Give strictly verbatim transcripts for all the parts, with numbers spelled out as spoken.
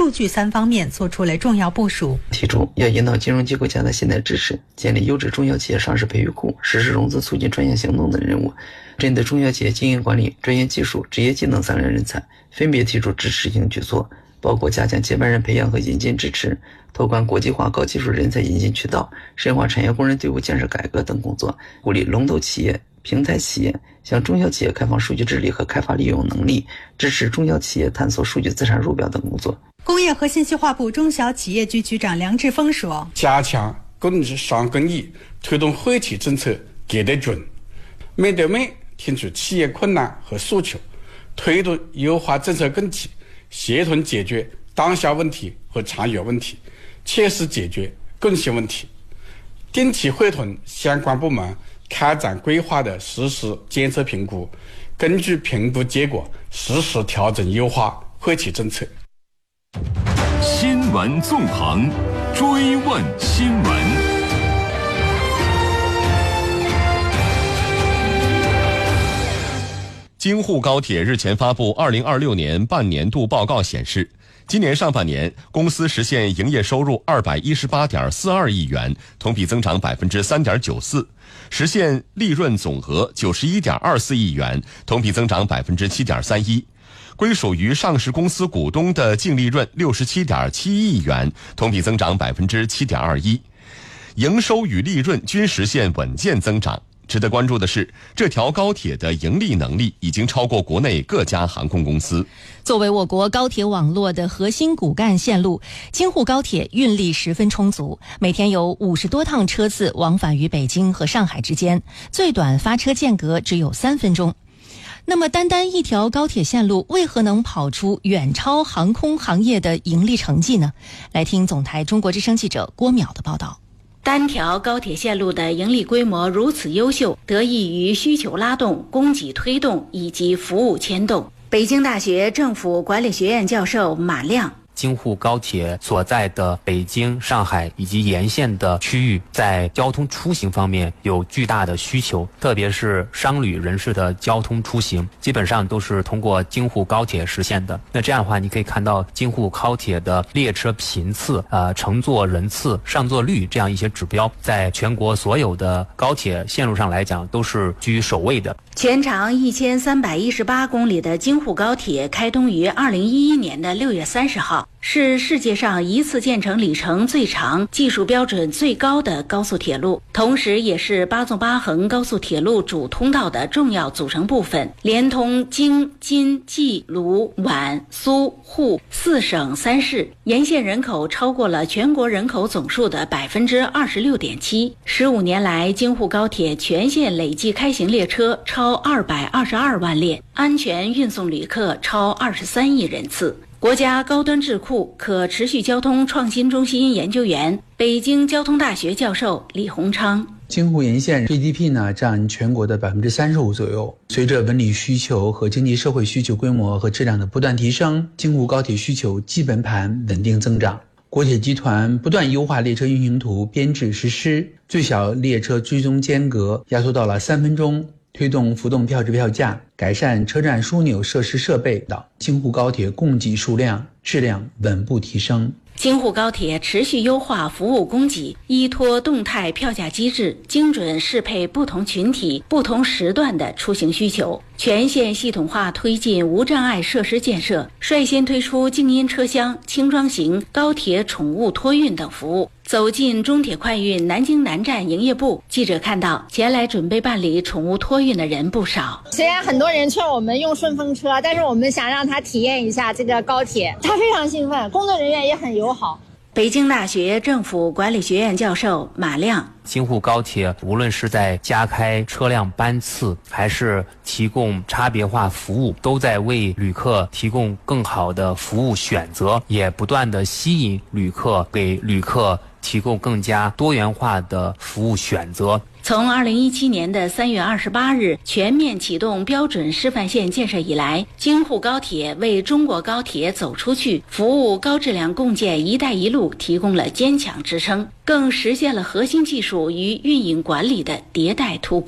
数据三方面做出了重要部署， 提出要引导金融机构加大信贷支持，建立优质中小企业上市培育库，实施融资促进专项行动等任务。针对中小企业经营管理、专业技术、职业技能三类人才，分别提出支持性举措，包括加强接班人培养和引进支持，拓宽国际化高技术人才引进渠道，深化产业工人队伍建设改革等工作，鼓励龙头企业、平台企业向中小企业开放数据治理和开发利用能力，支持中小企业探索数据资产入表等工作。 工业和信息化部中小企业局局长梁志峰说， 加强工商工业，推动惠企政策给得准，面对面听取企业困难和诉求，推动优化政策供给，协同解决当下问题和长远问题，切实解决共性问题。定期会同相关部门开展规划的实时监测评估，根据评估结果实时调整优化惠企政策。 新闻纵横，追问新闻。京沪高铁日前发布二零二六年半年度报告显示，今年上半年公司实现营业收入二百一十八点四二亿元，同比增长百分之三点九四，实现利润总额九十一点二四亿元，同比增长百分之七点三一。归属于上市公司股东的净利润六十七点七亿元，同比增长百分之七点二一，营收与利润均实现稳健增长。值得关注的是，这条高铁的盈利能力已经超过国内各家航空公司。 作为我国高铁网络的核心骨干线路，京沪高铁运力十分充足，每天有五十多趟车次往返于北京和上海之间，最短发车间隔只有三分钟。那么单单一条高铁线路为何能跑出远超航空行业的盈利成绩呢？来听总台中国之声记者郭淼的报道。 单条高铁线路的盈利规模如此优秀，得益于需求拉动、供给推动以及服务牵动。北京大学政府管理学院教授马亮， 京沪高铁所在的北京、上海以及沿线的区域，在交通出行方面有巨大的需求，特别是商旅人士的交通出行，基本上都是通过京沪高铁实现的。那这样的话，你可以看到京沪高铁的列车频次、呃乘坐人次、上座率这样一些指标，在全国所有的高铁线路上来讲，都是居首位的。 全长一千三百一十八公里的京沪高铁开通于二零一一年的六月三十号，是世界上一次建成里程最长、技术标准最高的高速铁路，同时也是八纵八横高速铁路主通道的重要组成部分，连通京、津、冀、鲁、皖、苏、沪四省三市，沿线人口超过了全国人口总数的百分之二十六点七。十五年来，京沪高铁全线累计开行列车超二百二十二万列，安全运送旅客超二十三亿人次。国家高端智库可持续交通创新中心研究员、北京交通大学教授李洪昌， 京沪沿线 G D P 呢占全国的百分之三十五左右。随着文旅需求和经济社会需求规模和质量的不断提升，京沪高铁需求基本盘稳定增长。国铁集团不断优化列车运行图编制实施，最小列车追踪间隔压缩到了三分钟。推动浮动票制票价，改善车站枢纽设施设备等，京沪高铁供给数量、质量稳步提升。 京沪高铁持续优化服务供给，依托动态票价机制，精准适配不同群体、不同时段的出行需求，全线系统化推进无障碍设施建设，率先推出静音车厢、轻装型高铁宠物托运等服务。走进中铁快运南京南站营业部，记者看到前来准备办理宠物托运的人不少。 虽然很多人劝我们用顺风车，但是我们想让他体验一下这个高铁，他非常兴奋，工作人员也很友好。 北京大学政府管理学院教授马亮， 京沪高铁无论是在加开车辆班次，还是提供差别化服务，都在为旅客提供更好的服务选择，也不断的吸引旅客，给旅客提供更加多元化的服务选择。 从二零一七年的三月二十八日全面启动标准示范线建设以来，京沪高铁为中国高铁走出去、服务高质量共建“一带一路”提供了坚强支撑，更实现了核心技术与运营管理的迭代突破。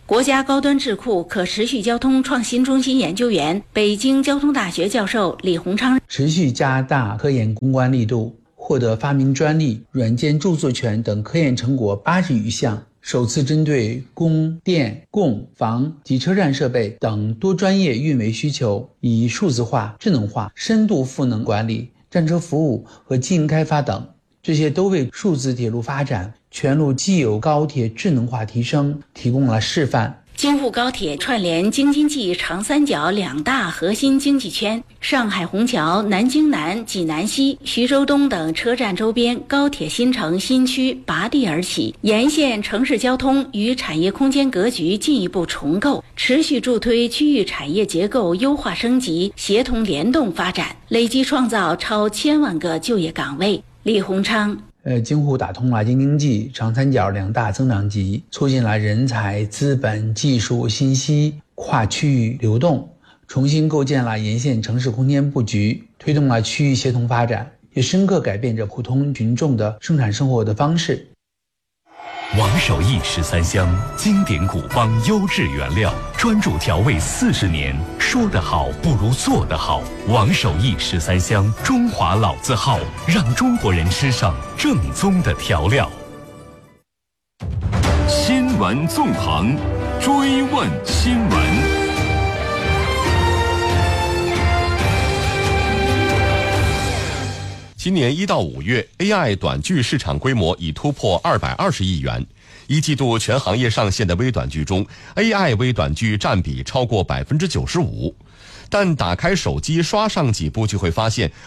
国家高端智库可持续交通创新中心研究员、北京交通大学教授李洪昌， 持续加大科研攻关力度，获得发明专利、软件著作权等科研成果八十余项，首次针对供电、供房及车站设备等多专业运维需求，以数字化、智能化、深度赋能管理、站车服务和经营开发等，这些都为数字铁路发展、全路既有高铁智能化提升提供了示范。 京沪高铁串联京津冀长三角两大核心经济圈，上海虹桥、南京南、济南西、徐州东等车站周边高铁新城新区拔地而起，沿线城市交通与产业空间格局进一步重构，持续助推区域产业结构优化升级、协同联动发展，累计创造超千万个就业岗位。李洪昌。 呃，京沪打通了京津冀、长三角两大增长极，促进了人才、资本、技术、信息跨区域流动，重新构建了沿线城市空间布局，推动了区域协同发展，也深刻改变着普通群众的生产生活的方式。 王守义十三香，经典古方优质原料，专注调味四十年，说得好不如做得好。王守义十三香，中华老字号，让中国人吃上正宗的调料。 新闻纵横，追问新闻。今年一到五月 ，A I 短剧市场规模已突破二百二十亿元。一季度全行业上线的微短剧中 ，A I 微短剧占比超过百分之九十五。但打开手机刷上几部，就会发现